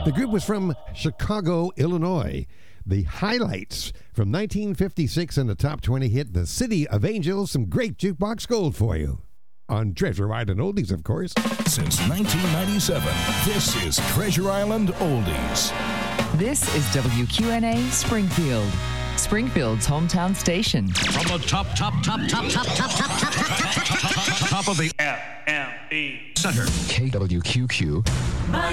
The group was from Chicago, Illinois. The highlights from 1956 and the top 20 hit The City of Angels, some great jukebox gold for you. On Treasure Island Oldies, of course. Since 1997, this is Treasure Island Oldies. This is WQNA Springfield, Springfield's hometown station. From the top of the FME Center. KWQQ.